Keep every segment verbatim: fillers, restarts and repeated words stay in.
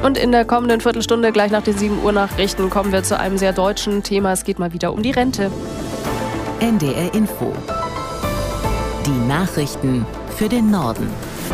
Und in der kommenden Viertelstunde, gleich nach den sieben Uhr Nachrichten, kommen wir zu einem sehr deutschen Thema. Es geht mal wieder um die Rente. N D R Info. Die Nachrichten für den Norden.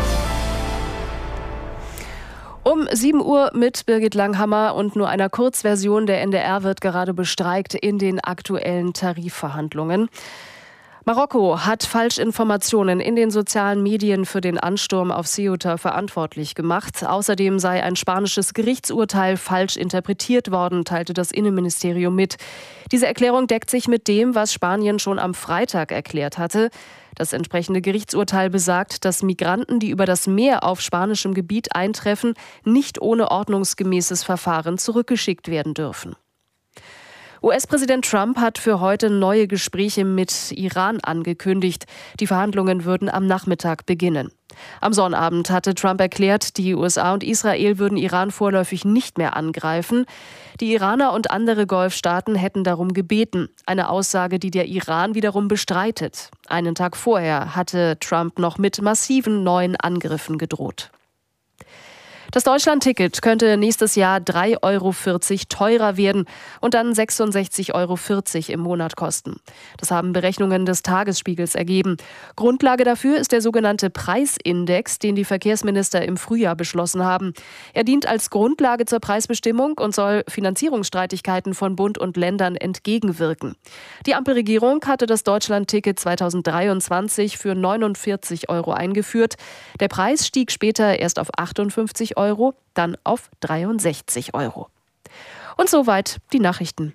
Um sieben Uhr mit Birgit Langhammer und nur einer Kurzversion. Der N D R wird gerade bestreikt in den aktuellen Tarifverhandlungen. Marokko hat Falschinformationen in den sozialen Medien für den Ansturm auf Ceuta verantwortlich gemacht. Außerdem sei ein spanisches Gerichtsurteil falsch interpretiert worden, teilte das Innenministerium mit. Diese Erklärung deckt sich mit dem, was Spanien schon am Freitag erklärt hatte. Das entsprechende Gerichtsurteil besagt, dass Migranten, die über das Meer auf spanischem Gebiet eintreffen, nicht ohne ordnungsgemäßes Verfahren zurückgeschickt werden dürfen. U S-Präsident Trump hat für heute neue Gespräche mit Iran angekündigt. Die Verhandlungen würden am Nachmittag beginnen. Am Sonnabend hatte Trump erklärt, die U S A und Israel würden Iran vorläufig nicht mehr angreifen. Die Iraner und andere Golfstaaten hätten darum gebeten. Eine Aussage, die der Iran wiederum bestreitet. Einen Tag vorher hatte Trump noch mit massiven neuen Angriffen gedroht. Das Deutschland-Ticket könnte nächstes Jahr drei Euro vierzig teurer werden und dann sechsundsechzig Euro vierzig im Monat kosten. Das haben Berechnungen des Tagesspiegels ergeben. Grundlage dafür ist der sogenannte Preisindex, den die Verkehrsminister im Frühjahr beschlossen haben. Er dient als Grundlage zur Preisbestimmung und soll Finanzierungsstreitigkeiten von Bund und Ländern entgegenwirken. Die Ampelregierung hatte das Deutschland-Ticket zweitausenddreiundzwanzig für neunundvierzig Euro eingeführt. Der Preis stieg später erst auf achtundfünfzig Euro, dann auf dreiundsechzig Euro. Und soweit die Nachrichten.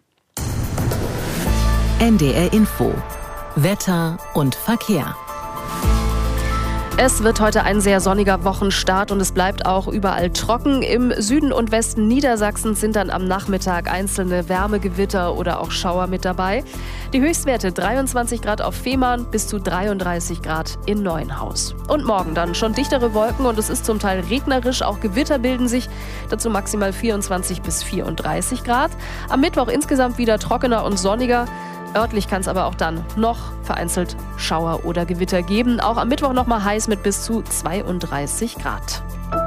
N D R Info. Wetter und Verkehr. Es wird heute ein sehr sonniger Wochenstart und es bleibt auch überall trocken. Im Süden und Westen Niedersachsens sind dann am Nachmittag einzelne Wärmegewitter oder auch Schauer mit dabei. Die Höchstwerte dreiundzwanzig Grad auf Fehmarn bis zu dreiunddreißig Grad in Neuenhaus. Und morgen dann schon dichtere Wolken und es ist zum Teil regnerisch, auch Gewitter bilden sich. Dazu maximal vierundzwanzig bis vierunddreißig Grad. Am Mittwoch insgesamt wieder trockener und sonniger. Örtlich kann es aber auch dann noch vereinzelt Schauer oder Gewitter geben. Auch am Mittwoch noch mal heiß mit bis zu zweiunddreißig Grad.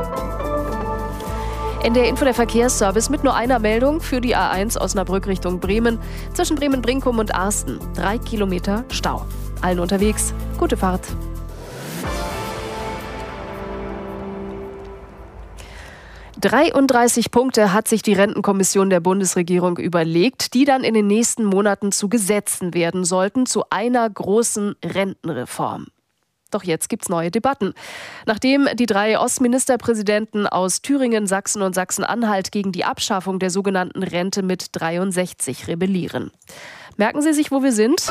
In der Info der Verkehrsservice mit nur einer Meldung für die A eins Osnabrück Richtung Bremen. Zwischen Bremen-Brinkum und Arsten. Drei Kilometer Stau. Allen unterwegs, gute Fahrt. dreiunddreißig Punkte hat sich die Rentenkommission der Bundesregierung überlegt, die dann in den nächsten Monaten zu Gesetzen werden sollten, zu einer großen Rentenreform. Doch jetzt gibt's neue Debatten. Nachdem die drei Ostministerpräsidenten aus Thüringen, Sachsen und Sachsen-Anhalt gegen die Abschaffung der sogenannten Rente mit dreiundsechzig rebellieren. Merken Sie sich, wo wir sind?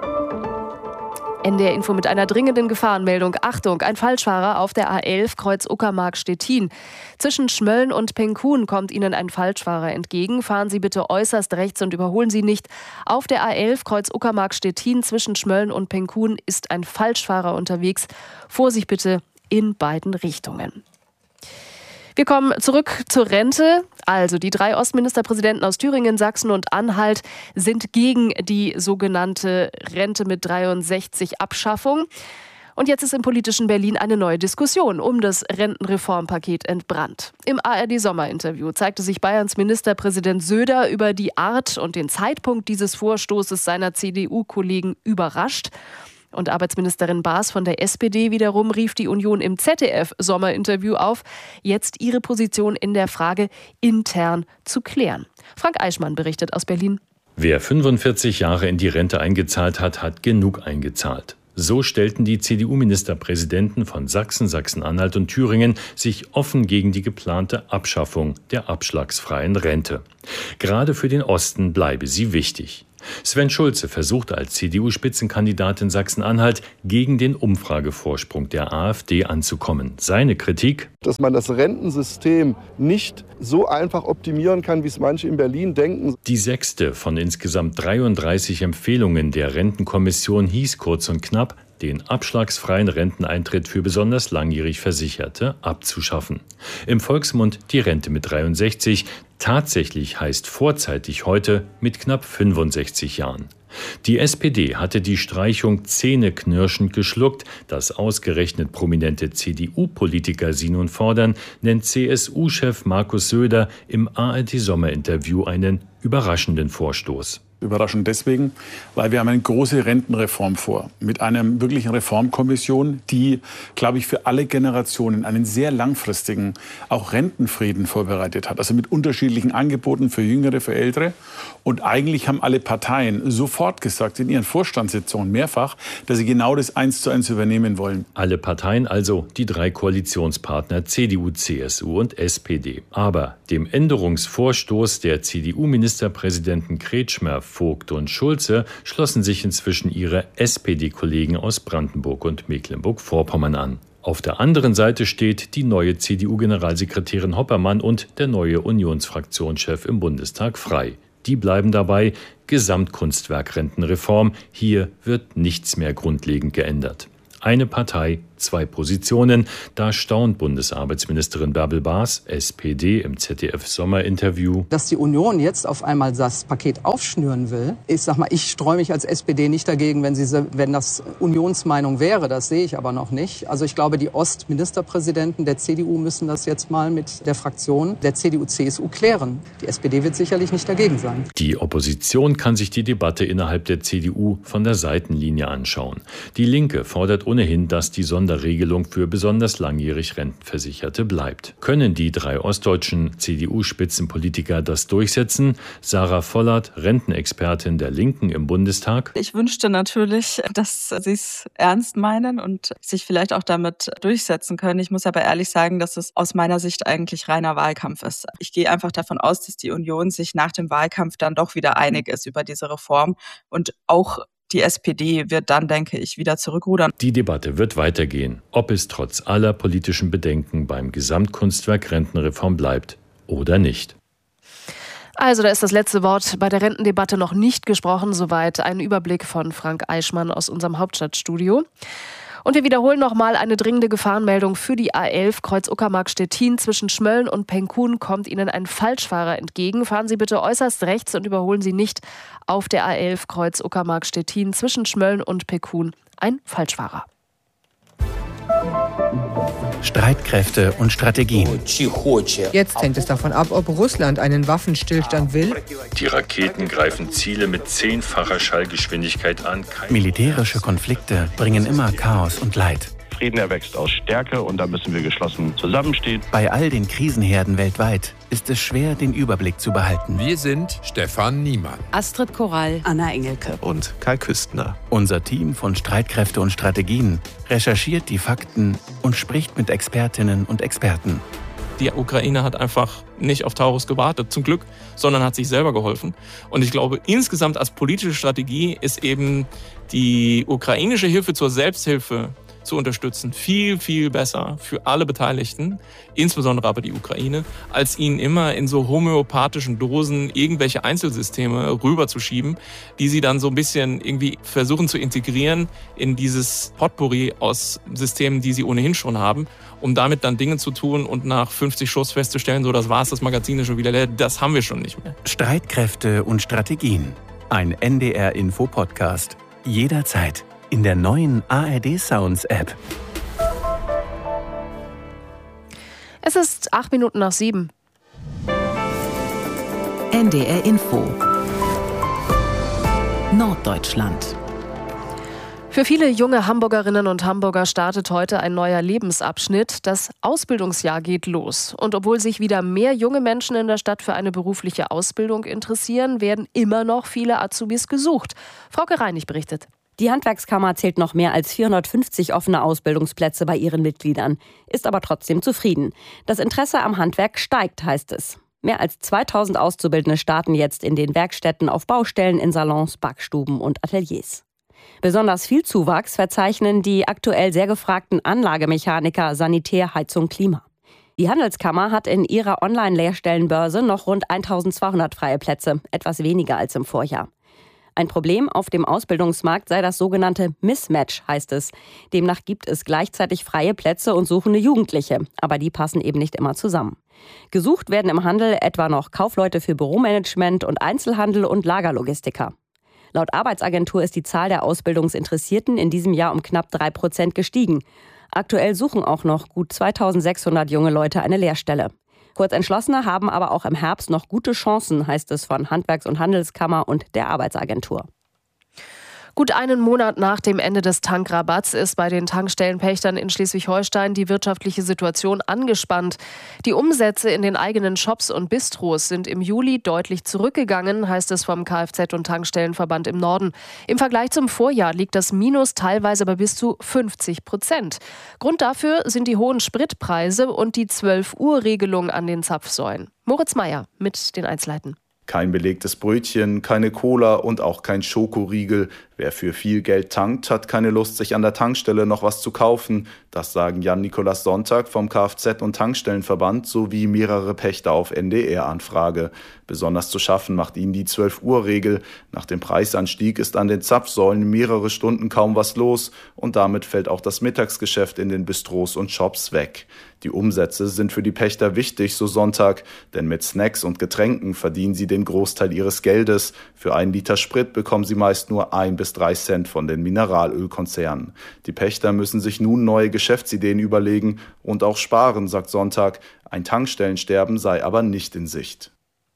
N D R Info mit einer dringenden Gefahrenmeldung. Achtung, ein Falschfahrer auf der A elf Kreuz Uckermark-Stettin. Zwischen Schmölln und Penkun kommt Ihnen ein Falschfahrer entgegen. Fahren Sie bitte äußerst rechts und überholen Sie nicht. Auf der A elf Kreuz Uckermark-Stettin zwischen Schmölln und Penkun ist ein Falschfahrer unterwegs. Vorsicht bitte in beiden Richtungen. Wir kommen zurück zur Rente. Also die drei Ostministerpräsidenten aus Thüringen, Sachsen und Anhalt sind gegen die sogenannte Rente mit dreiundsechzig Abschaffung. Und jetzt ist im politischen Berlin eine neue Diskussion um das Rentenreformpaket entbrannt. Im A R D-Sommerinterview zeigte sich Bayerns Ministerpräsident Söder über die Art und den Zeitpunkt dieses Vorstoßes seiner C D U-Kollegen überrascht. Und Arbeitsministerin Baas von der S P D wiederum rief die Union im Z D F-Sommerinterview auf, jetzt ihre Position in der Frage intern zu klären. Frank Eichmann berichtet aus Berlin. Wer fünfundvierzig Jahre in die Rente eingezahlt hat, hat genug eingezahlt. So stellten die C D U-Ministerpräsidenten von Sachsen, Sachsen-Anhalt und Thüringen sich offen gegen die geplante Abschaffung der abschlagsfreien Rente. Gerade für den Osten bleibe sie wichtig. Sven Schulze versuchte als C D U-Spitzenkandidat in Sachsen-Anhalt gegen den Umfragevorsprung der AfD anzukommen. Seine Kritik: Dass man das Rentensystem nicht so einfach optimieren kann, wie es manche in Berlin denken. Die sechste von insgesamt dreiunddreißig Empfehlungen der Rentenkommission hieß kurz und knapp, den abschlagsfreien Renteneintritt für besonders langjährig Versicherte abzuschaffen. Im Volksmund die Rente mit dreiundsechzig. Tatsächlich heißt vorzeitig heute mit knapp fünfundsechzig Jahren. Die S P D hatte die Streichung zähneknirschend geschluckt. Dass ausgerechnet prominente C D U-Politiker sie nun fordern, nennt C S U-Chef Markus Söder im A R D-Sommerinterview einen überraschenden Vorstoß. Überraschend deswegen, weil wir haben eine große Rentenreform vor. Mit einer wirklichen Reformkommission, die, glaube ich, für alle Generationen einen sehr langfristigen, auch Rentenfrieden vorbereitet hat. Also mit unterschiedlichen Angeboten für Jüngere, für Ältere. Und eigentlich haben alle Parteien sofort gesagt, in ihren Vorstandssitzungen mehrfach, dass sie genau das eins zu eins übernehmen wollen. Alle Parteien, also die drei Koalitionspartner C D U, C S U und S P D. Aber dem Änderungsvorstoß der C D U-Ministerpräsidenten Kretschmer, Vogt und Schulze schlossen sich inzwischen ihre S P D-Kollegen aus Brandenburg und Mecklenburg-Vorpommern an. Auf der anderen Seite steht die neue C D U-Generalsekretärin Hoppermann und der neue Unionsfraktionschef im Bundestag Frey. Die bleiben dabei, Gesamtkunstwerkrentenreform, hier wird nichts mehr grundlegend geändert. Eine Partei, zwei Positionen. Da staunt Bundesarbeitsministerin Bärbel Baas, S P D, im Z D F-Sommerinterview. Dass die Union jetzt auf einmal das Paket aufschnüren will, ich sag mal, ich streue mich als S P D nicht dagegen, wenn, sie, wenn das Unionsmeinung wäre. Das sehe ich aber noch nicht. Also ich glaube, die Ostministerpräsidenten der C D U müssen das jetzt mal mit der Fraktion der C D U C S U klären. Die S P D wird sicherlich nicht dagegen sein. Die Opposition kann sich die Debatte innerhalb der C D U von der Seitenlinie anschauen. Die Linke fordert ohnehin, dass die Sonderregelung für besonders langjährig Rentenversicherte bleibt. Können die drei ostdeutschen C D U-Spitzenpolitiker das durchsetzen? Sarah Vollert, Rentenexpertin der Linken im Bundestag. Ich wünschte natürlich, dass sie es ernst meinen und sich vielleicht auch damit durchsetzen können. Ich muss aber ehrlich sagen, dass es aus meiner Sicht eigentlich reiner Wahlkampf ist. Ich gehe einfach davon aus, dass die Union sich nach dem Wahlkampf dann doch wieder einig ist über diese Reform und auch die S P D wird dann, denke ich, wieder zurückrudern. Die Debatte wird weitergehen, ob es trotz aller politischen Bedenken beim Gesamtkunstwerk Rentenreform bleibt oder nicht. Also da ist das letzte Wort bei der Rentendebatte noch nicht gesprochen. Soweit ein Überblick von Frank Eichmann aus unserem Hauptstadtstudio. Und wir wiederholen nochmal eine dringende Gefahrenmeldung für die A elf Kreuz-Uckermark-Stettin. Zwischen Schmölln und Penkun kommt Ihnen ein Falschfahrer entgegen. Fahren Sie bitte äußerst rechts und überholen Sie nicht auf der A elf Kreuz-Uckermark-Stettin zwischen Schmölln und Penkun ein Falschfahrer. Streitkräfte und Strategien. Jetzt hängt es davon ab, ob Russland einen Waffenstillstand will. Die Raketen greifen Ziele mit zehnfacher Schallgeschwindigkeit an. Militärische Konflikte bringen immer Chaos und Leid. Frieden erwächst aus Stärke und da müssen wir geschlossen zusammenstehen. Bei all den Krisenherden weltweit ist es schwer, den Überblick zu behalten. Wir sind Stefan Niemann, Astrid Korall, Anna Engelke und Kai Küstner. Unser Team von Streitkräfte und Strategien recherchiert die Fakten und spricht mit Expertinnen und Experten. Die Ukraine hat einfach nicht auf Taurus gewartet, zum Glück, sondern hat sich selber geholfen. Und ich glaube, insgesamt als politische Strategie ist eben die ukrainische Hilfe zur Selbsthilfe zu unterstützen, viel, viel besser für alle Beteiligten, insbesondere aber die Ukraine, als ihnen immer in so homöopathischen Dosen irgendwelche Einzelsysteme rüberzuschieben, die sie dann so ein bisschen irgendwie versuchen zu integrieren in dieses Potpourri aus Systemen, die sie ohnehin schon haben, um damit dann Dinge zu tun und nach fünfzig Schuss festzustellen, so das war's, das Magazin ist schon wieder leer, das haben wir schon nicht mehr. Streitkräfte und Strategien. Ein N D R-Info-Podcast. Jederzeit. In der neuen A R D Sounds App. Es ist acht Minuten nach sieben. N D R Info. Norddeutschland. Für viele junge Hamburgerinnen und Hamburger startet heute ein neuer Lebensabschnitt. Das Ausbildungsjahr geht los. Und obwohl sich wieder mehr junge Menschen in der Stadt für eine berufliche Ausbildung interessieren, werden immer noch viele Azubis gesucht. Frauke Reinig berichtet. Die Handwerkskammer zählt noch mehr als vierhundertfünfzig offene Ausbildungsplätze bei ihren Mitgliedern, ist aber trotzdem zufrieden. Das Interesse am Handwerk steigt, heißt es. Mehr als zweitausend Auszubildende starten jetzt in den Werkstätten, auf Baustellen, in Salons, Backstuben und Ateliers. Besonders viel Zuwachs verzeichnen die aktuell sehr gefragten Anlagemechaniker, Sanitär, Heizung, Klima. Die Handelskammer hat in ihrer Online-Lehrstellenbörse noch rund eintausendzweihundert freie Plätze, etwas weniger als im Vorjahr. Ein Problem auf dem Ausbildungsmarkt sei das sogenannte Mismatch, heißt es. Demnach gibt es gleichzeitig freie Plätze und suchende Jugendliche, aber die passen eben nicht immer zusammen. Gesucht werden im Handel etwa noch Kaufleute für Büromanagement und Einzelhandel und Lagerlogistiker. Laut Arbeitsagentur ist die Zahl der Ausbildungsinteressierten in diesem Jahr um knapp drei Prozent gestiegen. Aktuell suchen auch noch gut zweitausendsechshundert junge Leute eine Lehrstelle. Kurzentschlossene haben aber auch im Herbst noch gute Chancen, heißt es von Handwerks- und Handelskammer und der Arbeitsagentur. Gut einen Monat nach dem Ende des Tankrabatts ist bei den Tankstellenpächtern in Schleswig-Holstein die wirtschaftliche Situation angespannt. Die Umsätze in den eigenen Shops und Bistros sind im Juli deutlich zurückgegangen, heißt es vom Kfz- und Tankstellenverband im Norden. Im Vergleich zum Vorjahr liegt das Minus teilweise bei bis zu fünfzig Prozent. Grund dafür sind die hohen Spritpreise und die zwölf-Uhr-Regelung an den Zapfsäulen. Moritz Meyer mit den Einzelheiten. Kein belegtes Brötchen, keine Cola und auch kein Schokoriegel. Wer für viel Geld tankt, hat keine Lust, sich an der Tankstelle noch was zu kaufen. Das sagen Jan-Nikolaus Sonntag vom Kfz- und Tankstellenverband sowie mehrere Pächter auf N D R-Anfrage. Besonders zu schaffen macht ihnen die zwölf-Uhr-Regel. Nach dem Preisanstieg ist an den Zapfsäulen mehrere Stunden kaum was los und damit fällt auch das Mittagsgeschäft in den Bistros und Shops weg. Die Umsätze sind für die Pächter wichtig, so Sonntag, denn mit Snacks und Getränken verdienen sie den Großteil ihres Geldes. Für einen Liter Sprit bekommen sie meist nur ein bis drei Cent von den Mineralölkonzernen. Die Pächter müssen sich nun neue Geschäftsideen überlegen und auch sparen, sagt Sonntag. Ein Tankstellensterben sei aber nicht in Sicht.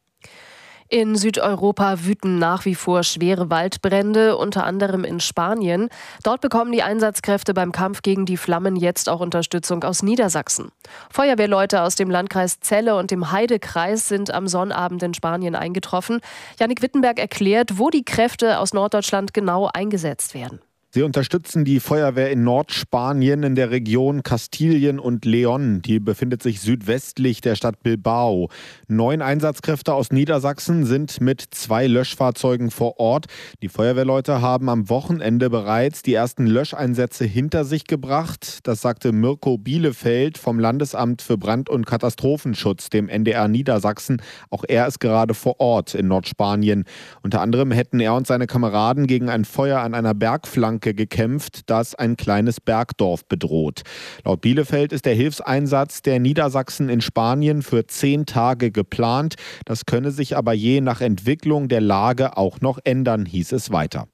In Südeuropa wüten nach wie vor schwere Waldbrände, unter anderem in Spanien. Dort bekommen die Einsatzkräfte beim Kampf gegen die Flammen jetzt auch Unterstützung aus Niedersachsen. Feuerwehrleute aus dem Landkreis Celle und dem Heidekreis sind am Sonnabend in Spanien eingetroffen. Jannik Wittenberg erklärt, wo die Kräfte aus Norddeutschland genau eingesetzt werden. Sie unterstützen die Feuerwehr in Nordspanien in der Region Kastilien und León. Die befindet sich südwestlich der Stadt Bilbao. Neun Einsatzkräfte aus Niedersachsen sind mit zwei Löschfahrzeugen vor Ort. Die Feuerwehrleute haben am Wochenende bereits die ersten Löscheinsätze hinter sich gebracht. Das sagte Mirko Bielefeld vom Landesamt für Brand- und Katastrophenschutz, dem N D R Niedersachsen. Auch er ist gerade vor Ort in Nordspanien. Unter anderem hätten er und seine Kameraden gegen ein Feuer an einer Bergflanke gekämpft, das ein kleines Bergdorf bedroht. Laut Bielefeld ist der Hilfseinsatz der Niedersachsen in Spanien für zehn Tage geplant. Das könne sich aber je nach Entwicklung der Lage auch noch ändern, hieß es weiter.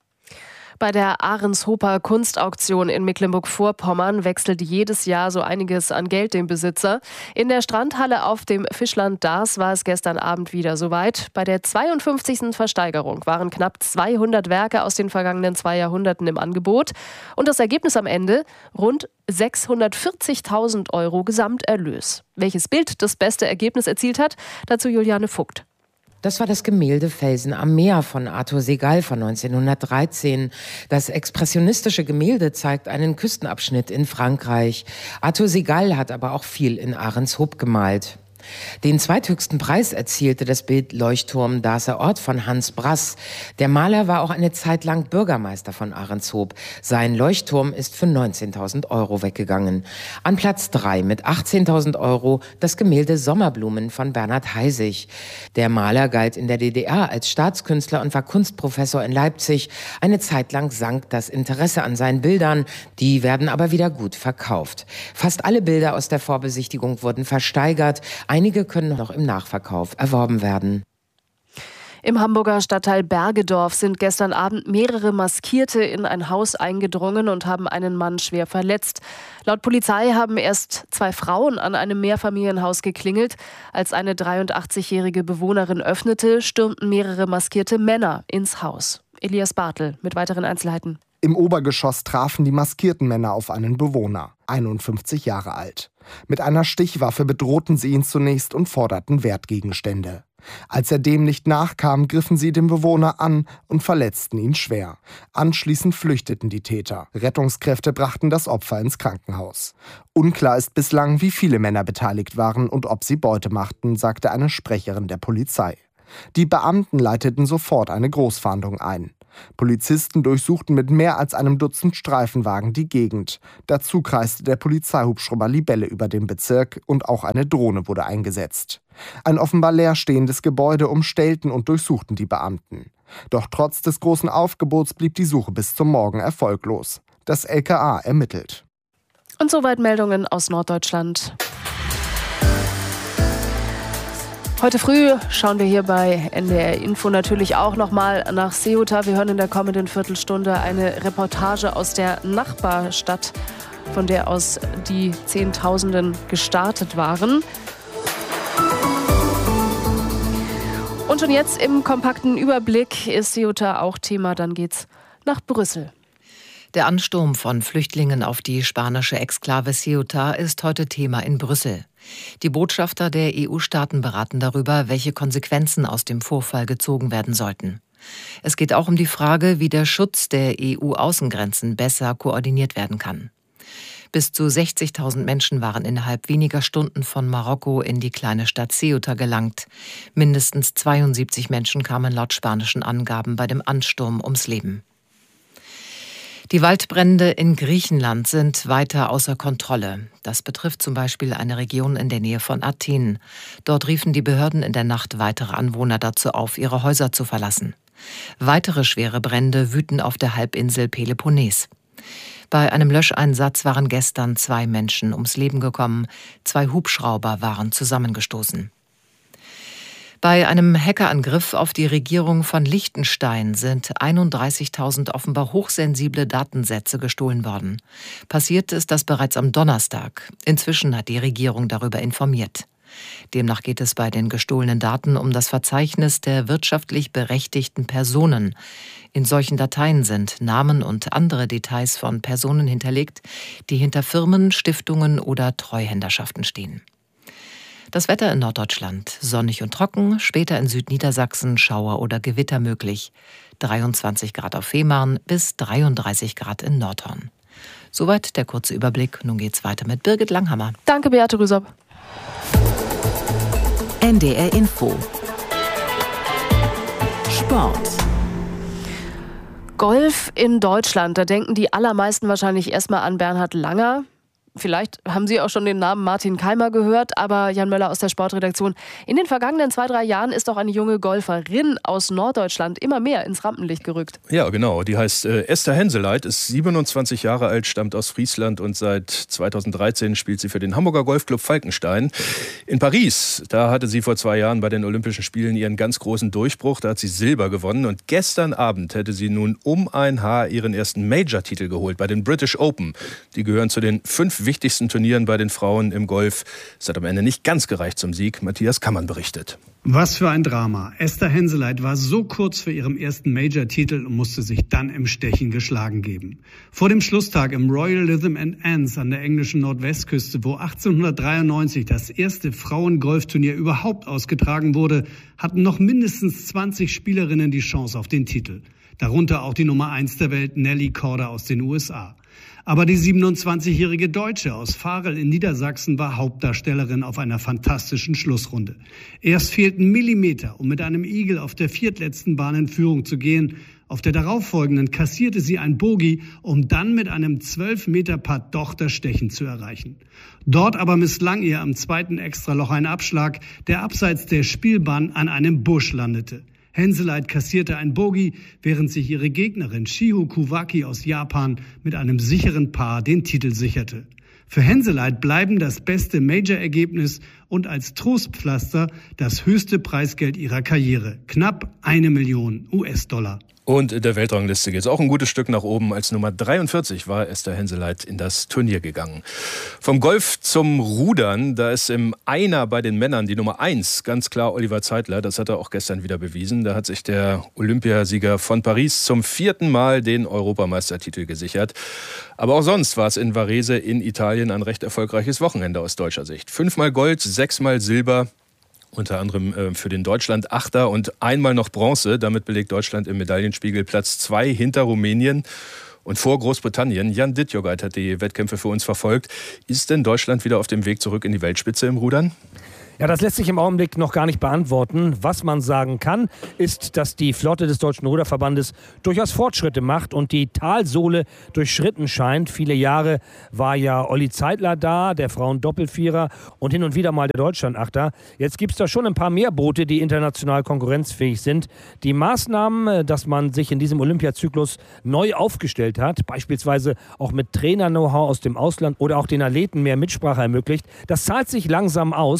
Bei der Ahrenshoper Kunstauktion in Mecklenburg-Vorpommern wechselt jedes Jahr so einiges an Geld den Besitzer. In der Strandhalle auf dem Fischland Dars war es gestern Abend wieder soweit. Bei der zweiundfünfzigsten Versteigerung waren knapp zweihundert Werke aus den vergangenen zwei Jahrhunderten im Angebot. Und das Ergebnis am Ende? Rund sechshundertvierzigtausend Euro Gesamterlös. Welches Bild das beste Ergebnis erzielt hat? Dazu Juliane Vogt. Das war das Gemälde Felsen am Meer von Arthur Segal von neunzehnhundertdreizehn. Das expressionistische Gemälde zeigt einen Küstenabschnitt in Frankreich. Arthur Segal hat aber auch viel in Ahrenshoop gemalt. Den zweithöchsten Preis erzielte das Bild Leuchtturm Darßer Ort von Hans Brass. Der Maler war auch eine Zeit lang Bürgermeister von Ahrenshoop. Sein Leuchtturm ist für neunzehntausend Euro weggegangen. An Platz drei mit achtzehntausend Euro das Gemälde Sommerblumen von Bernhard Heisig. Der Maler galt in der D D R als Staatskünstler und war Kunstprofessor in Leipzig. Eine Zeit lang sank das Interesse an seinen Bildern. Die werden aber wieder gut verkauft. Fast alle Bilder aus der Vorbesichtigung wurden versteigert. Einige können noch im Nachverkauf erworben werden. Im Hamburger Stadtteil Bergedorf sind gestern Abend mehrere Maskierte in ein Haus eingedrungen und haben einen Mann schwer verletzt. Laut Polizei haben erst zwei Frauen an einem Mehrfamilienhaus geklingelt. Als eine dreiundachtzigjährige Bewohnerin öffnete, stürmten mehrere maskierte Männer ins Haus. Elias Bartel mit weiteren Einzelheiten. Im Obergeschoss trafen die maskierten Männer auf einen Bewohner, einundfünfzig Jahre alt. Mit einer Stichwaffe bedrohten sie ihn zunächst und forderten Wertgegenstände. Als er dem nicht nachkam, griffen sie den Bewohner an und verletzten ihn schwer. Anschließend flüchteten die Täter. Rettungskräfte brachten das Opfer ins Krankenhaus. Unklar ist bislang, wie viele Männer beteiligt waren und ob sie Beute machten, sagte eine Sprecherin der Polizei. Die Beamten leiteten sofort eine Großfahndung ein. Polizisten durchsuchten mit mehr als einem Dutzend Streifenwagen die Gegend. Dazu kreiste der Polizeihubschrauber Libelle über den Bezirk und auch eine Drohne wurde eingesetzt. Ein offenbar leerstehendes Gebäude umstellten und durchsuchten die Beamten. Doch trotz des großen Aufgebots blieb die Suche bis zum Morgen erfolglos. Das L K A ermittelt. Und soweit Meldungen aus Norddeutschland. Heute früh schauen wir hier bei N D R Info natürlich auch nochmal nach Ceuta. Wir hören in der kommenden Viertelstunde eine Reportage aus der Nachbarstadt, von der aus die Zehntausenden gestartet waren. Und schon jetzt im kompakten Überblick ist Ceuta auch Thema. Dann geht's nach Brüssel. Der Ansturm von Flüchtlingen auf die spanische Exklave Ceuta ist heute Thema in Brüssel. Die Botschafter der E U-Staaten beraten darüber, welche Konsequenzen aus dem Vorfall gezogen werden sollten. Es geht auch um die Frage, wie der Schutz der E U-Außengrenzen besser koordiniert werden kann. Bis zu sechzigtausend Menschen waren innerhalb weniger Stunden von Marokko in die kleine Stadt Ceuta gelangt. Mindestens zweiundsiebzig Menschen kamen laut spanischen Angaben bei dem Ansturm ums Leben. Die Waldbrände in Griechenland sind weiter außer Kontrolle. Das betrifft zum Beispiel eine Region in der Nähe von Athen. Dort riefen die Behörden in der Nacht weitere Anwohner dazu auf, ihre Häuser zu verlassen. Weitere schwere Brände wüten auf der Halbinsel Peloponnes. Bei einem Löscheinsatz waren gestern zwei Menschen ums Leben gekommen. Zwei Hubschrauber waren zusammengestoßen. Bei einem Hackerangriff auf die Regierung von Liechtenstein sind einunddreißigtausend offenbar hochsensible Datensätze gestohlen worden. Passiert ist das bereits am Donnerstag. Inzwischen hat die Regierung darüber informiert. Demnach geht es bei den gestohlenen Daten um das Verzeichnis der wirtschaftlich berechtigten Personen. In solchen Dateien sind Namen und andere Details von Personen hinterlegt, die hinter Firmen, Stiftungen oder Treuhänderschaften stehen. Das Wetter in Norddeutschland: sonnig und trocken, später in Südniedersachsen Schauer oder Gewitter möglich. dreiundzwanzig Grad auf Fehmarn bis dreiunddreißig Grad in Nordhorn. Soweit der kurze Überblick. Nun geht's weiter mit Birgit Langhammer. Danke, Beate Rüsop. N D R Info. Sport. Golf in Deutschland. Da denken die allermeisten wahrscheinlich erstmal an Bernhard Langer. Vielleicht haben Sie auch schon den Namen Martin Keimer gehört, aber Jan Möller aus der Sportredaktion. In den vergangenen zwei, drei Jahren ist auch eine junge Golferin aus Norddeutschland immer mehr ins Rampenlicht gerückt. Ja, genau. Die heißt äh, Esther Henseleit, ist siebenundzwanzig Jahre alt, stammt aus Friesland und seit zweitausenddreizehn spielt sie für den Hamburger Golfclub Falkenstein. In Paris, da hatte sie vor zwei Jahren bei den Olympischen Spielen ihren ganz großen Durchbruch. Da hat sie Silber gewonnen und gestern Abend hätte sie nun um ein Haar ihren ersten Major-Titel geholt bei den British Open. Die gehören zu den fünf wichtigsten Turnieren bei den Frauen im Golf. Es hat am Ende nicht ganz gereicht zum Sieg. Matthias Kammann berichtet. Was für ein Drama. Esther Henseleit war so kurz vor ihrem ersten Major-Titel und musste sich dann im Stechen geschlagen geben. Vor dem Schlusstag im Royal Lytham and Anse an der englischen Nordwestküste, wo achtzehnhundertdreiundneunzig das erste Frauen-Golfturnier überhaupt ausgetragen wurde, hatten noch mindestens zwanzig Spielerinnen die Chance auf den Titel. Darunter auch die Nummer eins der Welt, Nelly Korda aus den U S A. Aber die siebenundzwanzigjährige Deutsche aus Varel in Niedersachsen war Hauptdarstellerin auf einer fantastischen Schlussrunde. Erst fehlten Millimeter, um mit einem Eagle auf der viertletzten Bahn in Führung zu gehen. Auf der darauffolgenden kassierte sie ein Bogey, um dann mit einem zwölf Meter Putt doch das Stechen zu erreichen. Dort aber misslang ihr am zweiten Extraloch ein Abschlag, der abseits der Spielbahn an einem Busch landete. Henseleit kassierte ein Bogey, während sich ihre Gegnerin Shiho Kuwaki aus Japan mit einem sicheren Paar den Titel sicherte. Für Henseleit bleiben das beste Major-Ergebnis und als Trostpflaster das höchste Preisgeld ihrer Karriere, knapp eine Million U S-Dollar. Und in der Weltrangliste geht es auch ein gutes Stück nach oben. Als Nummer dreiundvierzig war Esther Henseleit in das Turnier gegangen. Vom Golf zum Rudern, da ist im Einer bei den Männern die Nummer eins ganz klar Oliver Zeitler. Das hat er auch gestern wieder bewiesen. Da hat sich der Olympiasieger von Paris zum vierten Mal den Europameistertitel gesichert. Aber auch sonst war es in Varese in Italien ein recht erfolgreiches Wochenende aus deutscher Sicht. Fünfmal Gold, sechsmal Silber. Unter anderem äh, für den Deutschland Achter und einmal noch Bronze. Damit belegt Deutschland im Medaillenspiegel Platz zwei hinter Rumänien und vor Großbritannien. Jan Dittjogait hat die Wettkämpfe für uns verfolgt. Ist denn Deutschland wieder auf dem Weg zurück in die Weltspitze im Rudern? Ja, das lässt sich im Augenblick noch gar nicht beantworten. Was man sagen kann, ist, dass die Flotte des Deutschen Ruderverbandes durchaus Fortschritte macht und die Talsohle durchschritten scheint. Viele Jahre war ja Olli Zeitler da, der Frauen-Doppelvierer und hin und wieder mal der Deutschlandachter. Jetzt gibt es da schon ein paar mehr Boote, die international konkurrenzfähig sind. Die Maßnahmen, dass man sich in diesem Olympiazyklus neu aufgestellt hat, beispielsweise auch mit Trainer-Know-how aus dem Ausland oder auch den Athleten mehr Mitsprache ermöglicht, das zahlt sich langsam aus.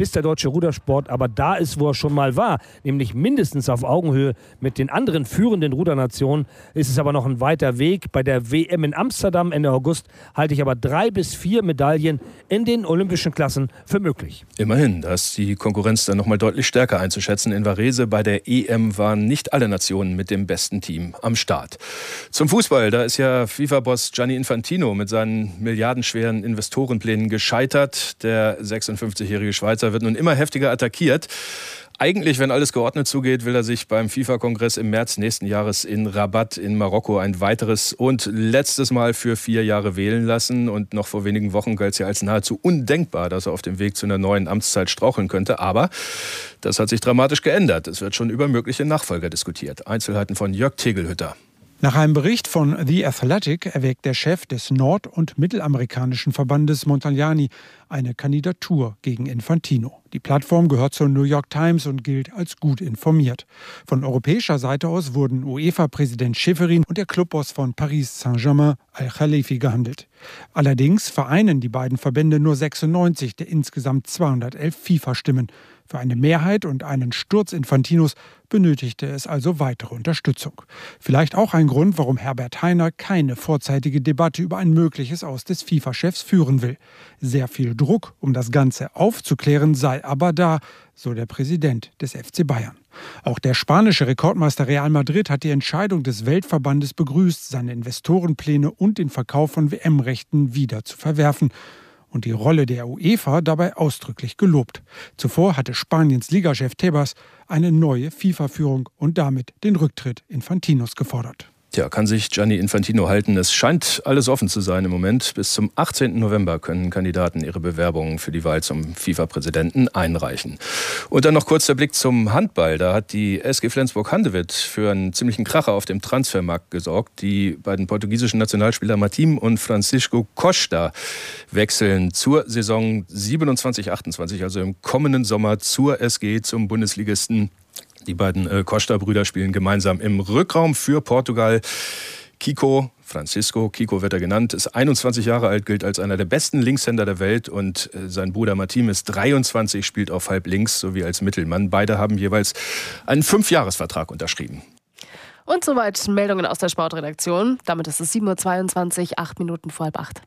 bis der deutsche Rudersport aber da ist, wo er schon mal war, nämlich mindestens auf Augenhöhe mit den anderen führenden Rudernationen, ist es aber noch ein weiter Weg. Bei der W M in Amsterdam Ende August halte ich aber drei bis vier Medaillen in den olympischen Klassen für möglich. Immerhin, da ist die Konkurrenz dann noch mal deutlich stärker einzuschätzen. In Varese bei der E M waren nicht alle Nationen mit dem besten Team am Start. Zum Fußball, da ist ja FIFA-Boss Gianni Infantino mit seinen milliardenschweren Investorenplänen gescheitert. Der sechsundfünfzigjährige Schweizer wird nun immer heftiger attackiert. Eigentlich, wenn alles geordnet zugeht, will er sich beim FIFA-Kongress im März nächsten Jahres in Rabat in Marokko ein weiteres und letztes Mal für vier Jahre wählen lassen. Und noch vor wenigen Wochen galt es ja als nahezu undenkbar, dass er auf dem Weg zu einer neuen Amtszeit straucheln könnte. Aber das hat sich dramatisch geändert. Es wird schon über mögliche Nachfolger diskutiert. Einzelheiten von Jörg Tegelhütter. Nach einem Bericht von The Athletic erwägt der Chef des nord- und mittelamerikanischen Verbandes Montagnani eine Kandidatur gegen Infantino. Die Plattform gehört zur New York Times und gilt als gut informiert. Von europäischer Seite aus wurden UEFA-Präsident Schäferin und der Clubboss von Paris Saint-Germain Al-Khalifi gehandelt. Allerdings vereinen die beiden Verbände nur sechsundneunzig der insgesamt zweihundertelf FIFA-Stimmen. Für eine Mehrheit und einen Sturz Infantinos benötigte es also weitere Unterstützung. Vielleicht auch ein Grund, warum Herbert Hainer keine vorzeitige Debatte über ein mögliches Aus des FIFA-Chefs führen will. Sehr viel Druck, um das Ganze aufzuklären, sei aber da, so der Präsident des F C Bayern. Auch der spanische Rekordmeister Real Madrid hat die Entscheidung des Weltverbandes begrüßt, seine Investorenpläne und den Verkauf von W M-Rechten wieder zu verwerfen. Und die Rolle der UEFA dabei ausdrücklich gelobt. Zuvor hatte Spaniens Ligachef Tebas eine neue FIFA-Führung und damit den Rücktritt Infantinos gefordert. Tja, kann sich Gianni Infantino halten? Es scheint alles offen zu sein im Moment. Bis zum achtzehnten November können Kandidaten ihre Bewerbungen für die Wahl zum FIFA-Präsidenten einreichen. Und dann noch kurz der Blick zum Handball. Da hat die S G Flensburg-Handewitt für einen ziemlichen Kracher auf dem Transfermarkt gesorgt. Die beiden portugiesischen Nationalspieler Martim und Francisco Costa wechseln zur Saison siebenundzwanzig achtundzwanzig, also im kommenden Sommer zur S G, zum Bundesligisten. Die beiden äh, Costa-Brüder spielen gemeinsam im Rückraum für Portugal. Kiko, Francisco, Kiko wird er genannt, ist einundzwanzig Jahre alt, gilt als einer der besten Linkshänder der Welt und äh, sein Bruder Martim ist dreiundzwanzig, spielt auf halb links sowie als Mittelmann. Beide haben jeweils einen Fünfjahresvertrag unterschrieben. Und soweit Meldungen aus der Sportredaktion. Damit ist es sieben Uhr zweiundzwanzig, acht Minuten vor halb acht.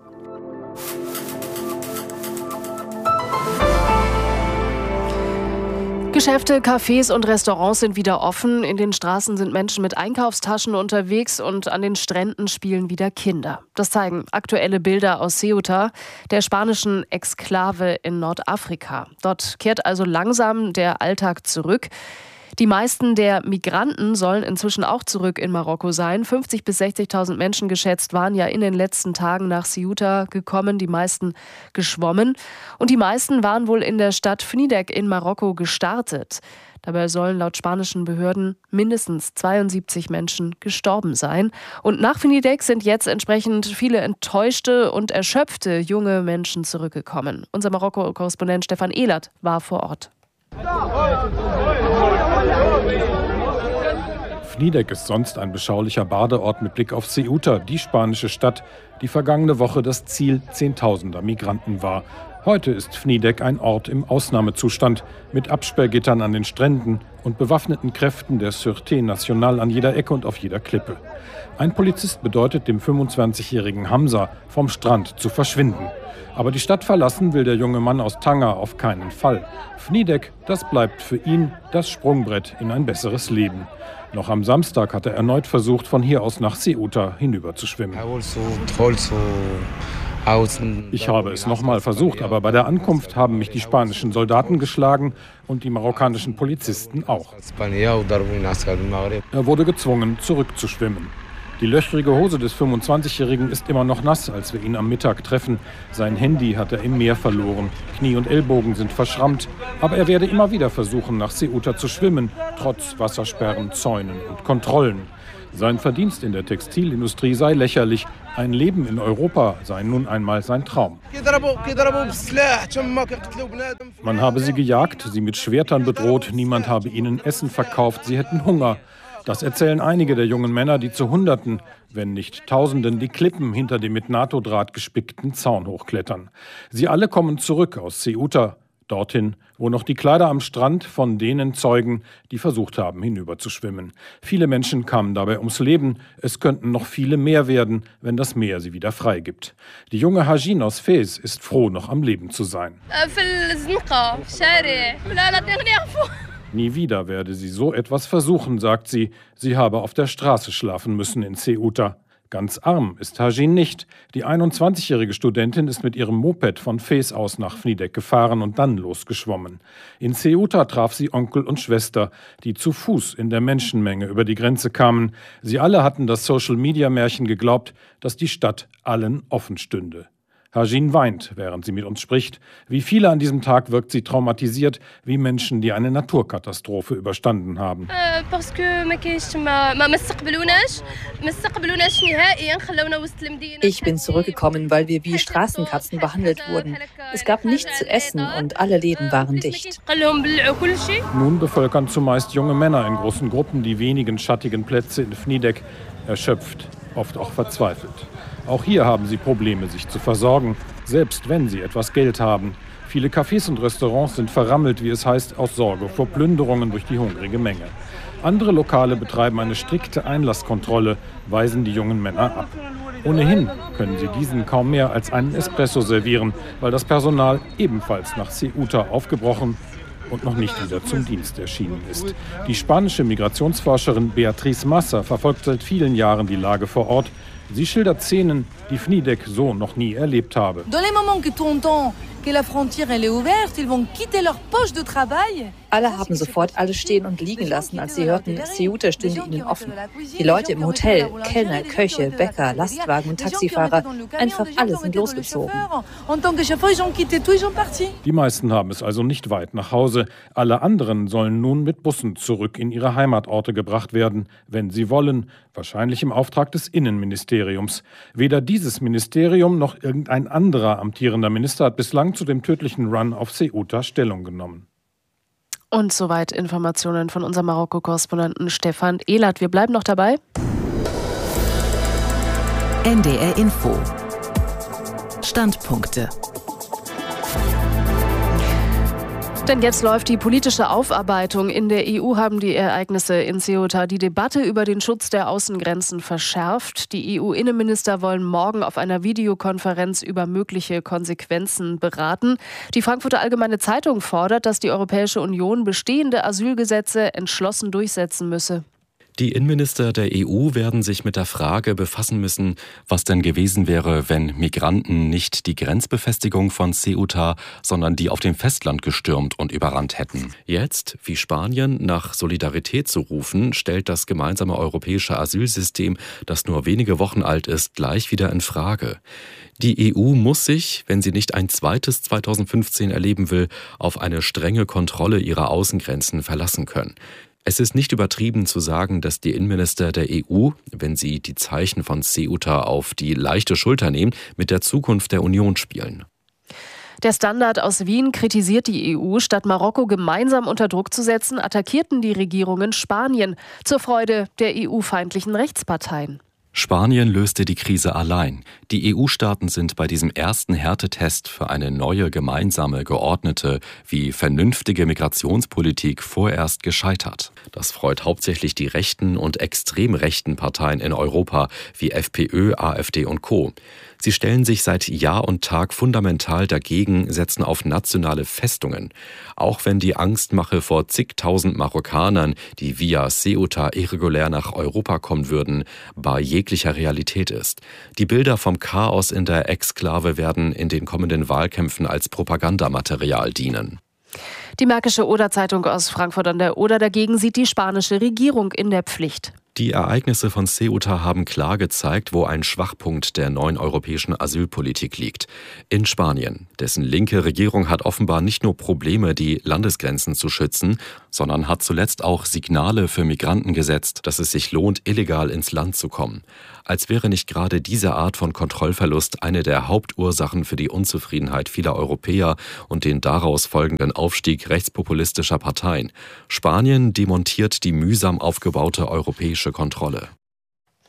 Geschäfte, Cafés und Restaurants sind wieder offen. In den Straßen sind Menschen mit Einkaufstaschen unterwegs und an den Stränden spielen wieder Kinder. Das zeigen aktuelle Bilder aus Ceuta, der spanischen Exklave in Nordafrika. Dort kehrt also langsam der Alltag zurück. Die meisten der Migranten sollen inzwischen auch zurück in Marokko sein. fünfzigtausend bis sechzigtausend Menschen geschätzt waren ja in den letzten Tagen nach Ceuta gekommen, die meisten geschwommen. Und die meisten waren wohl in der Stadt Fnidek in Marokko gestartet. Dabei sollen laut spanischen Behörden mindestens zweiundsiebzig Menschen gestorben sein. Und nach Fnidek sind jetzt entsprechend viele enttäuschte und erschöpfte junge Menschen zurückgekommen. Unser Marokko-Korrespondent Stefan Ehlert war vor Ort. Fnidek ist sonst ein beschaulicher Badeort mit Blick auf Ceuta, die spanische Stadt, die vergangene Woche das Ziel zehntausender Migranten war. Heute ist Fnidek ein Ort im Ausnahmezustand mit Absperrgittern an den Stränden und bewaffneten Kräften der Sûreté Nationale an jeder Ecke und auf jeder Klippe. Ein Polizist bedeutet dem fünfundzwanzigjährigen Hamza, vom Strand zu verschwinden. Aber die Stadt verlassen will der junge Mann aus Tanger auf keinen Fall. Fnidek, das bleibt für ihn das Sprungbrett in ein besseres Leben. Noch am Samstag hat er erneut versucht, von hier aus nach Ceuta hinüber zu schwimmen. Ich habe es nochmal versucht, aber bei der Ankunft haben mich die spanischen Soldaten geschlagen und die marokkanischen Polizisten auch. Er wurde gezwungen, zurückzuschwimmen. Die löchrige Hose des fünfundzwanzigjährigen ist immer noch nass, als wir ihn am Mittag treffen. Sein Handy hat er im Meer verloren. Knie und Ellbogen sind verschrammt. Aber er werde immer wieder versuchen, nach Ceuta zu schwimmen, trotz Wassersperren, Zäunen und Kontrollen. Sein Verdienst in der Textilindustrie sei lächerlich. Ein Leben in Europa sei nun einmal sein Traum. Man habe sie gejagt, sie mit Schwertern bedroht, niemand habe ihnen Essen verkauft, sie hätten Hunger. Das erzählen einige der jungen Männer, die zu Hunderten, wenn nicht Tausenden, die Klippen hinter dem mit NATO-Draht gespickten Zaun hochklettern. Sie alle kommen zurück aus Ceuta. Dorthin, wo noch die Kleider am Strand von denen zeugen, die versucht haben, hinüberzuschwimmen. Viele Menschen kamen dabei ums Leben. Es könnten noch viele mehr werden, wenn das Meer sie wieder freigibt. Die junge Hajin aus Fez ist froh, noch am Leben zu sein. Nie wieder werde sie so etwas versuchen, sagt sie. Sie habe auf der Straße schlafen müssen in Ceuta. Ganz arm ist Hajin nicht. Die einundzwanzigjährige Studentin ist mit ihrem Moped von Fez aus nach Fnidek gefahren und dann losgeschwommen. In Ceuta traf sie Onkel und Schwester, die zu Fuß in der Menschenmenge über die Grenze kamen. Sie alle hatten das Social-Media-Märchen geglaubt, dass die Stadt allen offen stünde. Hajin weint, während sie mit uns spricht. Wie viele an diesem Tag wirkt sie traumatisiert, wie Menschen, die eine Naturkatastrophe überstanden haben. Ich bin zurückgekommen, weil wir wie Straßenkatzen behandelt wurden. Es gab nichts zu essen und alle Läden waren dicht. Nun bevölkern zumeist junge Männer in großen Gruppen die wenigen schattigen Plätze in Fnidek, erschöpft, oft auch verzweifelt. Auch hier haben sie Probleme, sich zu versorgen, selbst wenn sie etwas Geld haben. Viele Cafés und Restaurants sind verrammelt, wie es heißt, aus Sorge vor Plünderungen durch die hungrige Menge. Andere Lokale betreiben eine strikte Einlasskontrolle, weisen die jungen Männer ab. Ohnehin können sie diesen kaum mehr als einen Espresso servieren, weil das Personal ebenfalls nach Ceuta aufgebrochen und noch nicht wieder zum Dienst erschienen ist. Die spanische Migrationsforscherin Beatriz Massa verfolgt seit vielen Jahren die Lage vor Ort. Sie schildert Szenen, die Fnidek so noch nie erlebt habe. Alle haben sofort alles stehen und liegen lassen, als sie hörten, Ceuta stünde ihnen offen. Die Leute im Hotel, Kellner, Köche, Bäcker, Lastwagen und Taxifahrer, einfach alle sind losgezogen. Die meisten haben es also nicht weit nach Hause. Alle anderen sollen nun mit Bussen zurück in ihre Heimatorte gebracht werden, wenn sie wollen, wahrscheinlich im Auftrag des Innenministeriums. Weder dieses Ministerium noch irgendein anderer amtierender Minister hat bislang zu dem tödlichen Run auf Ceuta Stellung genommen. Und soweit Informationen von unserem Marokko-Korrespondenten Stefan Ehlert. Wir bleiben noch dabei. N D R Info. Standpunkte. Denn jetzt läuft die politische Aufarbeitung. In der E U haben die Ereignisse in Ceuta die Debatte über den Schutz der Außengrenzen verschärft. Die E U-Innenminister wollen morgen auf einer Videokonferenz über mögliche Konsequenzen beraten. Die Frankfurter Allgemeine Zeitung fordert, dass die Europäische Union bestehende Asylgesetze entschlossen durchsetzen müsse. Die Innenminister der E U werden sich mit der Frage befassen müssen, was denn gewesen wäre, wenn Migranten nicht die Grenzbefestigung von Ceuta, sondern die auf dem Festland gestürmt und überrannt hätten. Jetzt, wie Spanien, nach Solidarität zu rufen, stellt das gemeinsame europäische Asylsystem, das nur wenige Wochen alt ist, gleich wieder in Frage. Die E U muss sich, wenn sie nicht ein zweites zweitausendfünfzehn erleben will, auf eine strenge Kontrolle ihrer Außengrenzen verlassen können. Es ist nicht übertrieben zu sagen, dass die Innenminister der E U, wenn sie die Zeichen von Ceuta auf die leichte Schulter nehmen, mit der Zukunft der Union spielen. Der Standard aus Wien kritisiert die E U. Statt Marokko gemeinsam unter Druck zu setzen, attackierten die Regierungen Spanien zur Freude der E U-feindlichen Rechtsparteien. Spanien löste die Krise allein. Die E U-Staaten sind bei diesem ersten Härtetest für eine neue, gemeinsame, geordnete, wie vernünftige Migrationspolitik vorerst gescheitert. Das freut hauptsächlich die rechten und extrem rechten Parteien in Europa wie FPÖ, AfD und Co. Sie stellen sich seit Jahr und Tag fundamental dagegen, setzen auf nationale Festungen. Auch wenn die Angstmache vor zigtausend Marokkanern, die via Ceuta irregulär nach Europa kommen würden, bar jeglicher Realität ist. Die Bilder vom Chaos in der Exklave werden in den kommenden Wahlkämpfen als Propagandamaterial dienen. Die Märkische Oder-Zeitung aus Frankfurt an der Oder dagegen sieht die spanische Regierung in der Pflicht. Die Ereignisse von Ceuta haben klar gezeigt, wo ein Schwachpunkt der neuen europäischen Asylpolitik liegt. In Spanien. Dessen linke Regierung hat offenbar nicht nur Probleme, die Landesgrenzen zu schützen, sondern hat zuletzt auch Signale für Migranten gesetzt, dass es sich lohnt, illegal ins Land zu kommen. Als wäre nicht gerade diese Art von Kontrollverlust eine der Hauptursachen für die Unzufriedenheit vieler Europäer und den daraus folgenden Aufstieg rechtspopulistischer Parteien. Spanien demontiert die mühsam aufgebaute europäische Kontrolle.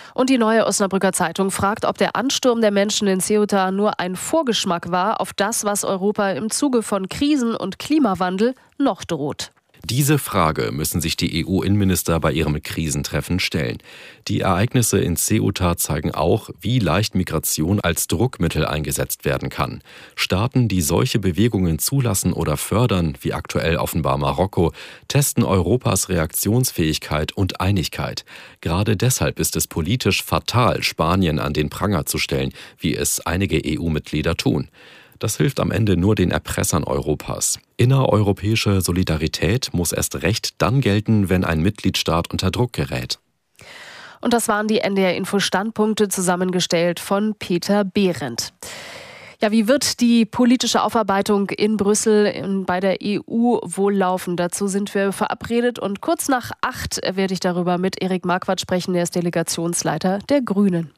Und die Neue Osnabrücker Zeitung fragt, ob der Ansturm der Menschen in Ceuta nur ein Vorgeschmack war auf das, was Europa im Zuge von Krisen und Klimawandel noch droht. Diese Frage müssen sich die E U-Innenminister bei ihrem Krisentreffen stellen. Die Ereignisse in Ceuta zeigen auch, wie leicht Migration als Druckmittel eingesetzt werden kann. Staaten, die solche Bewegungen zulassen oder fördern, wie aktuell offenbar Marokko, testen Europas Reaktionsfähigkeit und Einigkeit. Gerade deshalb ist es politisch fatal, Spanien an den Pranger zu stellen, wie es einige E U-Mitglieder tun. Das hilft am Ende nur den Erpressern Europas. Innereuropäische Solidarität muss erst recht dann gelten, wenn ein Mitgliedstaat unter Druck gerät. Und das waren die N D R-Info-Standpunkte, zusammengestellt von Peter Behrendt. Ja, wie wird die politische Aufarbeitung in Brüssel bei der E U wohl laufen? Dazu sind wir verabredet und kurz nach acht werde ich darüber mit Erik Marquardt sprechen, der ist Delegationsleiter der Grünen.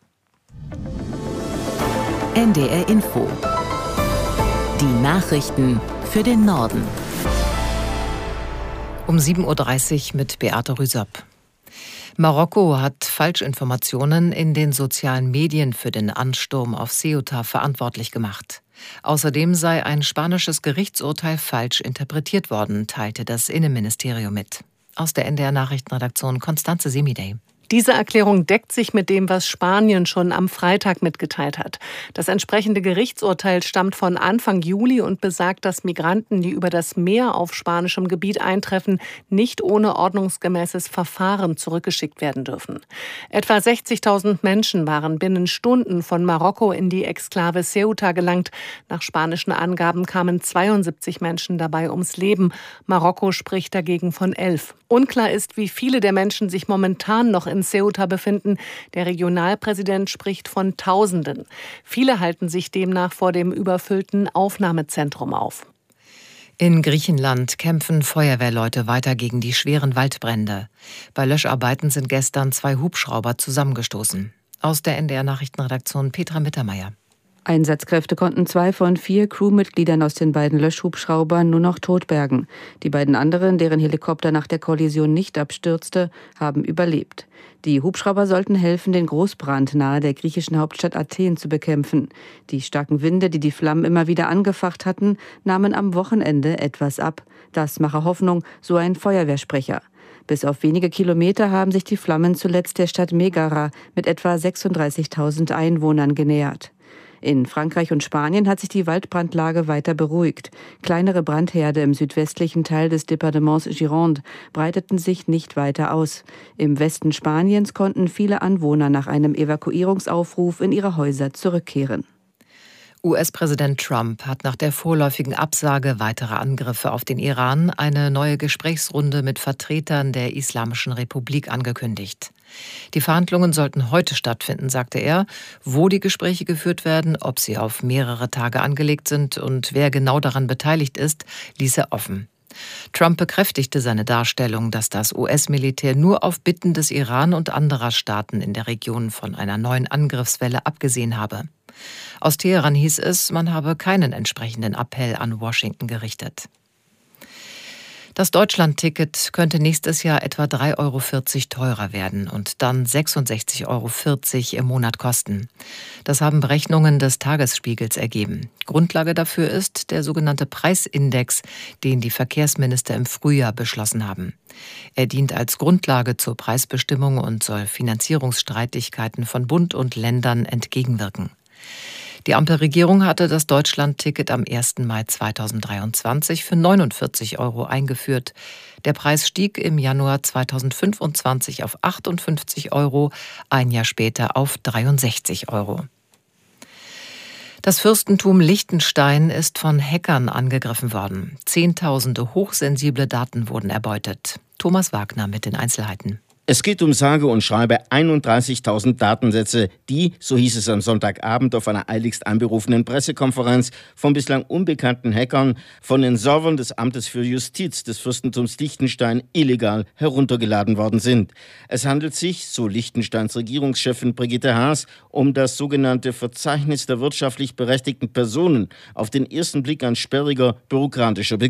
N D R Info. Die Nachrichten für den Norden. Um sieben Uhr dreißig mit Beate Rüsop. Marokko hat Falschinformationen in den sozialen Medien für den Ansturm auf Ceuta verantwortlich gemacht. Außerdem sei ein spanisches Gerichtsurteil falsch interpretiert worden, teilte das Innenministerium mit. Aus der N D R-Nachrichtenredaktion Konstanze Semidey. Diese Erklärung deckt sich mit dem, was Spanien schon am Freitag mitgeteilt hat. Das entsprechende Gerichtsurteil stammt von Anfang Juli und besagt, dass Migranten, die über das Meer auf spanischem Gebiet eintreffen, nicht ohne ordnungsgemäßes Verfahren zurückgeschickt werden dürfen. Etwa sechzigtausend Menschen waren binnen Stunden von Marokko in die Exklave Ceuta gelangt. Nach spanischen Angaben kamen zweiundsiebzig Menschen dabei ums Leben. Marokko spricht dagegen von elf. Unklar ist, wie viele der Menschen sich momentan noch in Ceuta befinden. Der Regionalpräsident spricht von Tausenden. Viele halten sich demnach vor dem überfüllten Aufnahmezentrum auf. In Griechenland kämpfen Feuerwehrleute weiter gegen die schweren Waldbrände. Bei Löscharbeiten sind gestern zwei Hubschrauber zusammengestoßen. Aus der N D R-Nachrichtenredaktion Petra Mittermeier. Einsatzkräfte konnten zwei von vier Crewmitgliedern aus den beiden Löschhubschraubern nur noch tot bergen. Die beiden anderen, deren Helikopter nach der Kollision nicht abstürzte, haben überlebt. Die Hubschrauber sollten helfen, den Großbrand nahe der griechischen Hauptstadt Athen zu bekämpfen. Die starken Winde, die die Flammen immer wieder angefacht hatten, nahmen am Wochenende etwas ab. Das mache Hoffnung, so ein Feuerwehrsprecher. Bis auf wenige Kilometer haben sich die Flammen zuletzt der Stadt Megara mit etwa sechsunddreißigtausend Einwohnern genähert. In Frankreich und Spanien hat sich die Waldbrandlage weiter beruhigt. Kleinere Brandherde im südwestlichen Teil des Departements Gironde breiteten sich nicht weiter aus. Im Westen Spaniens konnten viele Anwohner nach einem Evakuierungsaufruf in ihre Häuser zurückkehren. U S-Präsident Trump hat nach der vorläufigen Absage weiterer Angriffe auf den Iran eine neue Gesprächsrunde mit Vertretern der Islamischen Republik angekündigt. Die Verhandlungen sollten heute stattfinden, sagte er. Wo die Gespräche geführt werden, ob sie auf mehrere Tage angelegt sind und wer genau daran beteiligt ist, ließ er offen. Trump bekräftigte seine Darstellung, dass das U S-Militär nur auf Bitten des Iran und anderer Staaten in der Region von einer neuen Angriffswelle abgesehen habe. Aus Teheran hieß es, man habe keinen entsprechenden Appell an Washington gerichtet. Das Deutschland-Ticket könnte nächstes Jahr etwa drei Euro vierzig teurer werden und dann sechsundsechzig Euro vierzig im Monat kosten. Das haben Berechnungen des Tagesspiegels ergeben. Grundlage dafür ist der sogenannte Preisindex, den die Verkehrsminister im Frühjahr beschlossen haben. Er dient als Grundlage zur Preisbestimmung und soll Finanzierungsstreitigkeiten von Bund und Ländern entgegenwirken. Die Ampelregierung hatte das Deutschland-Ticket am ersten Mai zweitausenddreiundzwanzig für neunundvierzig Euro eingeführt. Der Preis stieg im Januar zweitausendfünfundzwanzig auf achtundfünfzig Euro, ein Jahr später auf dreiundsechzig Euro. Das Fürstentum Liechtenstein ist von Hackern angegriffen worden. Zehntausende hochsensible Daten wurden erbeutet. Thomas Wagner mit den Einzelheiten. Es geht um sage und schreibe einunddreißigtausend Datensätze, die, so hieß es am Sonntagabend auf einer eiligst einberufenen Pressekonferenz, von bislang unbekannten Hackern von den Servern des Amtes für Justiz des Fürstentums Liechtenstein illegal heruntergeladen worden sind. Es handelt sich, so Liechtensteins Regierungschefin Brigitte Haas, um das sogenannte Verzeichnis der wirtschaftlich berechtigten Personen, auf den ersten Blick ein sperriger, bürokratischer Begriff.